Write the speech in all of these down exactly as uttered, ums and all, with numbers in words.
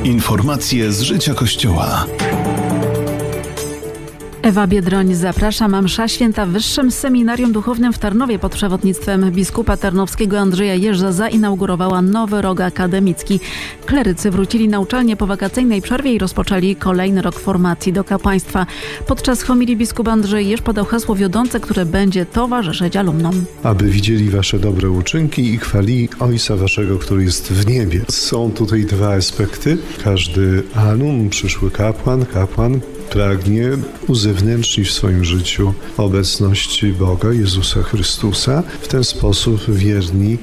Informacje z życia Kościoła. Ewa Biedroń, zapraszam. Msza święta w Wyższym Seminarium Duchownym w Tarnowie pod przewodnictwem biskupa tarnowskiego Andrzeja Jeżdża zainaugurowała nowy rok akademicki. Klerycy wrócili na uczelnię po wakacyjnej przerwie i rozpoczęli kolejny rok formacji do kapłaństwa. Podczas homilii biskup Andrzej Jeżdż podał hasło wiodące, które będzie towarzyszyć alumnom. Aby widzieli wasze dobre uczynki i chwalili Ojca waszego, który jest w niebie. Są tutaj dwa aspekty. Każdy alum, przyszły kapłan, kapłan pragnie uzewnętrznić w swoim życiu obecność Boga, Jezusa Chrystusa. W ten sposób wierni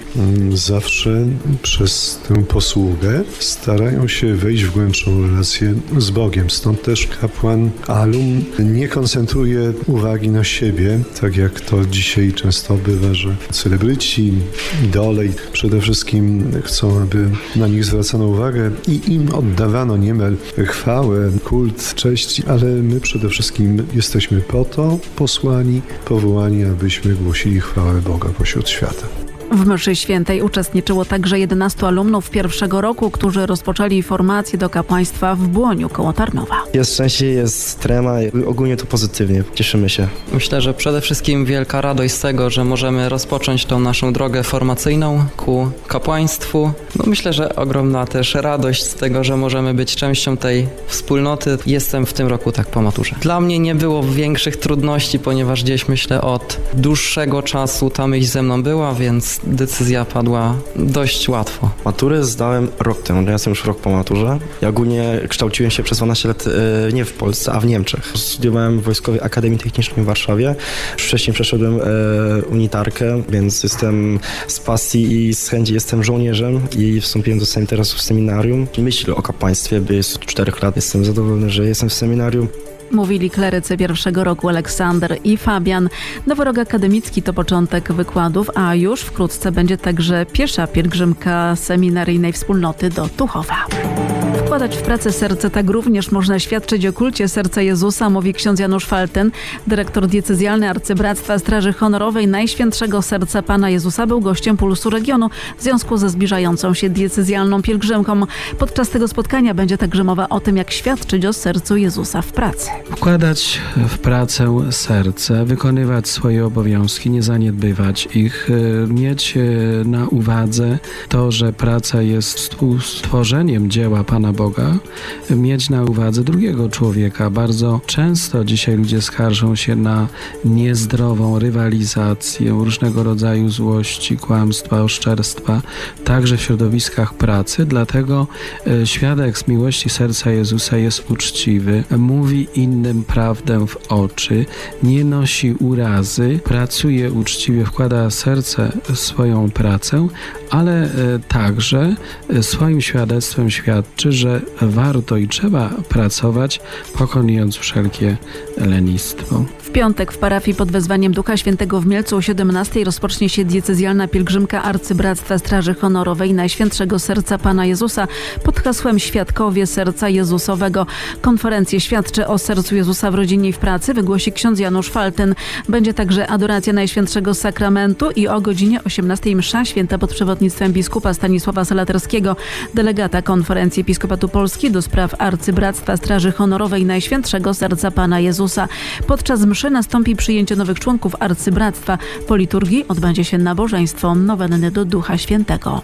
zawsze przez tę posługę starają się wejść w głębszą relację z Bogiem. Stąd też kapłan alum nie koncentruje uwagi na siebie, tak jak to dzisiaj często bywa, że celebryci, idole przede wszystkim chcą, aby na nich zwracano uwagę i im oddawano niemal chwałę, kult, cześć, ale my przede wszystkim jesteśmy po to posłani, powołani, abyśmy głosili chwałę Boga pośród świata. W mszy świętej uczestniczyło także jedenastu alumnów pierwszego roku, którzy rozpoczęli formację do kapłaństwa w Błoniu koło Tarnowa. Jest szczęście, jest trema, ogólnie to pozytywnie, cieszymy się. Myślę, że przede wszystkim wielka radość z tego, że możemy rozpocząć tą naszą drogę formacyjną ku kapłaństwu. No myślę, że ogromna też radość z tego, że możemy być częścią tej wspólnoty. Jestem w tym roku tak po maturze. Dla mnie nie było większych trudności, ponieważ gdzieś myślę od dłuższego czasu ta myśl ze mną była, więc decyzja padła dość łatwo. Maturę zdałem rok temu, ja jestem już rok po maturze. Ja ogólnie kształciłem się przez dwanaście lat e, nie w Polsce, a w Niemczech. Studiowałem w Wojskowej Akademii Technicznej w Warszawie. Wcześniej przeszedłem e, unitarkę, więc jestem z pasji i z chęci jestem żołnierzem i wstąpiłem do teraz w seminarium. Myślę o kapłaństwie, bo jest od czterech lat. Jestem zadowolony, że jestem w seminarium. Mówili klerycy pierwszego roku Aleksander i Fabian. Nowy rok akademicki to początek wykładów, a już wkrótce będzie także piesza pielgrzymka seminaryjnej wspólnoty do Tuchowa. Wkładać w pracę serce, tak również można świadczyć o kulcie serca Jezusa, mówi ksiądz Janusz Falten. Dyrektor diecezjalny Arcybractwa Straży Honorowej Najświętszego Serca Pana Jezusa był gościem Pulsu Regionu w związku ze zbliżającą się diecezjalną pielgrzymką. Podczas tego spotkania będzie także mowa o tym, jak świadczyć o sercu Jezusa w pracy. Wkładać w pracę serce, wykonywać swoje obowiązki, nie zaniedbywać ich, mieć na uwadze to, że praca jest współstworzeniem dzieła Pana Boga, mieć na uwadze drugiego człowieka. Bardzo często dzisiaj ludzie skarżą się na niezdrową rywalizację, różnego rodzaju złości, kłamstwa, oszczerstwa, także w środowiskach pracy. Dlatego świadek z miłości serca Jezusa jest uczciwy, mówi innym prawdę w oczy, nie nosi urazy, pracuje uczciwie, wkłada serce w swoją pracę, ale także swoim świadectwem świadczy, że warto i trzeba pracować, pokonując wszelkie lenistwo. W piątek w parafii pod wezwaniem Ducha Świętego w Mielcu o siedemnastej rozpocznie się diecezjalna pielgrzymka Arcybractwa Straży Honorowej Najświętszego Serca Pana Jezusa pod hasłem Świadkowie Serca Jezusowego. Konferencję Świadczy o sercu Jezusa w rodzinie i w pracy wygłosi ksiądz Janusz Falten. Będzie także adoracja Najświętszego Sakramentu i o godzinie osiemnastej msza święta pod przewodnictwem biskupa Stanisława Salaterskiego, delegata Konferencji Episkopatu Polski do spraw Arcybractwa Straży Honorowej Najświętszego Serca Pana Jezusa. Podczas mszy nastąpi przyjęcie nowych członków Arcybractwa. Po liturgii odbędzie się nabożeństwo nowenny do Ducha Świętego.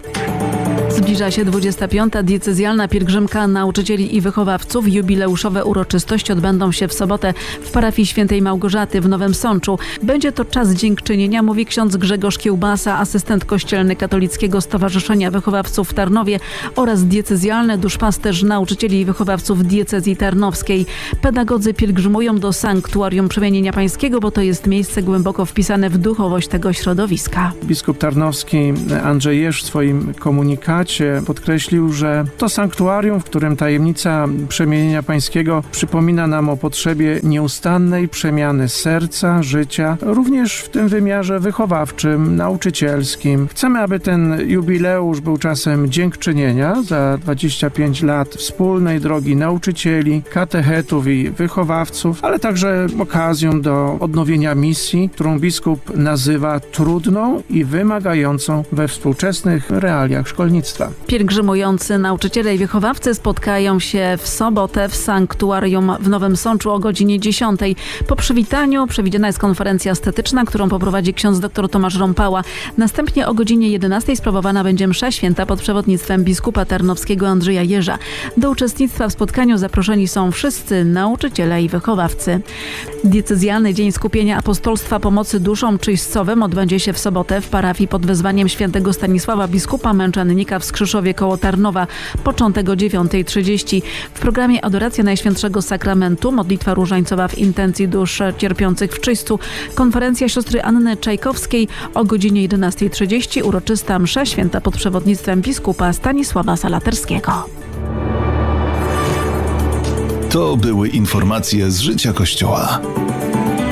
Zbliża się dwudziesta piąta diecezjalna pielgrzymka nauczycieli i wychowawców. Jubileuszowe uroczystości odbędą się w sobotę w parafii Świętej Małgorzaty w Nowym Sączu. Będzie to czas dziękczynienia, mówi ksiądz Grzegorz Kiełbasa, asystent kościelny Katolickiego Stowarzyszenia Wychowawców w Tarnowie oraz diecezjalny duszpasterz nauczycieli i wychowawców diecezji tarnowskiej. Pedagodzy pielgrzymują do sanktuarium Przemienienia Pańskiego, bo to jest miejsce głęboko wpisane w duchowość tego środowiska. Biskup tarnowski Andrzej Jeżdża w swoim komunikacie podkreślił, że to sanktuarium, w którym tajemnica przemienienia pańskiego przypomina nam o potrzebie nieustannej przemiany serca, życia, również w tym wymiarze wychowawczym, nauczycielskim. Chcemy, aby ten jubileusz był czasem dziękczynienia za dwadzieścia pięć lat wspólnej drogi nauczycieli, katechetów i wychowawców, ale także okazją do odnowienia misji, którą biskup nazywa trudną i wymagającą we współczesnych realiach szkolnictwa. Państwa. Pielgrzymujący nauczyciele i wychowawcy spotkają się w sobotę w sanktuarium w Nowym Sączu o godzinie dziesiątej. Po przywitaniu przewidziana jest konferencja estetyczna, którą poprowadzi ksiądz dr Tomasz Rąpała. Następnie o godzinie jedenastej sprawowana będzie msza święta pod przewodnictwem biskupa tarnowskiego Andrzeja Jerza. Do uczestnictwa w spotkaniu zaproszeni są wszyscy nauczyciele i wychowawcy. Diecezjalny Dzień Skupienia Apostolstwa Pomocy Duszom Czyśćcowym odbędzie się w sobotę w parafii pod wezwaniem świętego Stanisława biskupa męczennika w Skrzyszowie koło Tarnowa. Początek o dziewiątej trzydzieści. W programie Adoracja Najświętszego Sakramentu, modlitwa różańcowa w intencji dusz cierpiących w czyśćcu, konferencja siostry Anny Czajkowskiej o godzinie jedenastej trzydzieści, uroczysta msza święta pod przewodnictwem biskupa Stanisława Salaterskiego. To były informacje z życia Kościoła.